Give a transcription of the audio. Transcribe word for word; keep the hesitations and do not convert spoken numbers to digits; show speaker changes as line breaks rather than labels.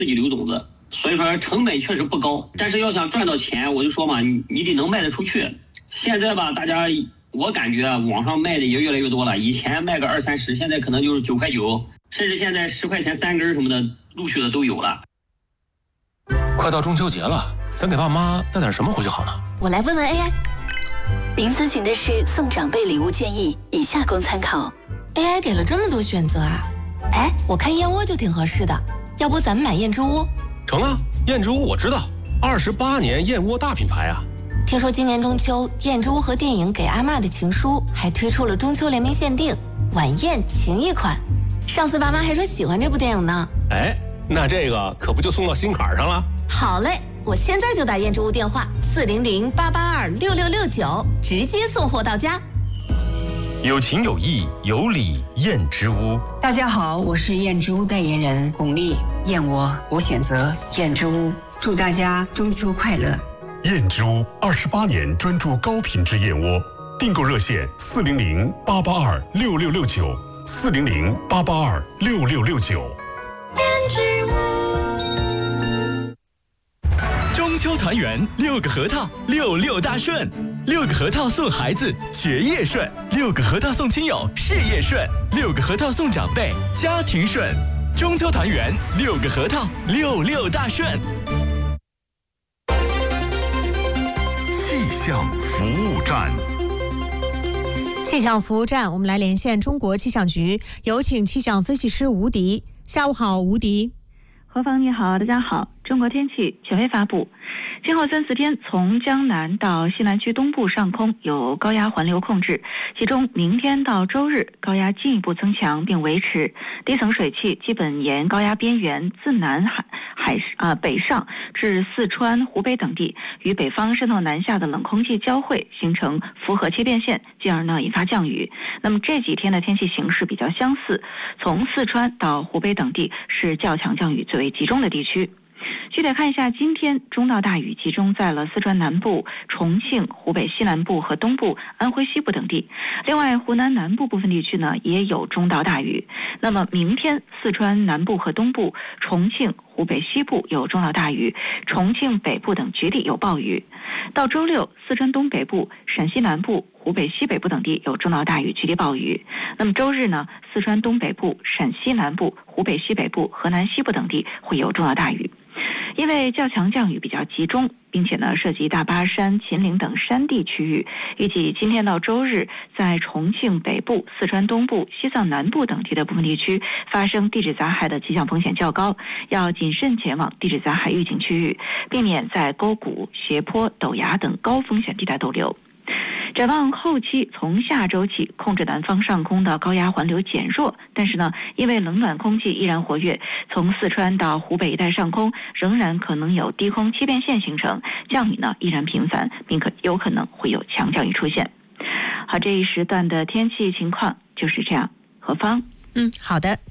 自己留种子，所以说成本确实不高。但是要想赚到钱，我就说嘛，你你得能卖得出去。现在吧，大家我感觉网上卖的也越来越多了，以前卖个二三十，现在可能就是九块九，甚至现在十块钱三根什么的，陆续的都有了。
快到中秋节了，咱给爸妈带点什么回去好呢？
我来问问 A I。
您咨询的是送长辈礼物建议，以下供参考。
A I 给了这么多选择啊！哎，我看燕窝就挺合适的，要不咱们买燕之屋？
成啊，燕之屋我知道，二十八年燕窝大品牌啊。
听说今年中秋，燕之屋和电影《给阿嬷的情书》还推出了中秋联名限定晚宴情谊款。上次爸妈还说喜欢这部电影呢。
哎，那这个可不就送到心坎上了？
好嘞，我现在就打燕之屋电话四零零八八二六六六九，直接送货到家。
有情有义有礼燕之屋。
大家好，我是燕之屋代言人巩俐。燕窝我选择燕之屋，祝大家中秋快乐。
燕之屋二十八年专注高品质燕窝，订购热线四零零八八二六六六九，四零零八八二六六六九。
燕之屋。
中秋团圆，六个核桃，六六大顺。六个核桃送孩子，学业顺；六个核桃送亲友，事业顺；六个核桃送长辈，家庭顺。中秋团圆，六个核桃，六六大顺。
气象服务站，
气象服务站，我们来连线中国气象局，有请气象分析师吴迪。下午好，吴迪。
何芳你好，大家好。中国天气权威发布，今后三四天，从江南到西南区东部上空有高压环流控制，其中明天到周日高压进一步增强并维持，低层水汽基本沿高压边缘自南海海呃北上至四川、湖北等地，与北方渗透南下的冷空气交汇，形成符合切变线，进而呢引发降雨。那么这几天的天气形势比较相似，从四川到湖北等地是较强降雨最为集中的地区。具体看一下，今天中到大雨集中在了四川南部、重庆、湖北西南部和东部、安徽西部等地。另外，湖南南部部分地区呢也有中到大雨。那么明天，四川南部和东部、重庆、湖北西部有中到大雨，重庆北部等局地有暴雨。到周六，四川东北部、陕西南部、湖北西北部等地有中到大雨，局地暴雨。那么周日呢，四川东北部、陕西南部、湖北西北部、河南西部等地会有中到大雨。因为较强降雨比较集中，并且呢涉及大巴山、秦岭等山地区域，预计今天到周日，在重庆北部、四川东部、西藏南部等地的部分地区发生地质灾害的气象风险较高，要谨慎前往地质灾害预警区域，避免在沟谷、斜坡、陡崖等高风险地带逗留。展望后期，从下周起，控制南方上空的高压环流减弱，但是呢，因为冷暖空气依然活跃，从四川到湖北一带上空仍然可能有低空切变线形成，降雨呢依然频繁，并可有可能会有强降雨出现。好，这一时段的天气情况就是这样。何芳，
嗯，好的。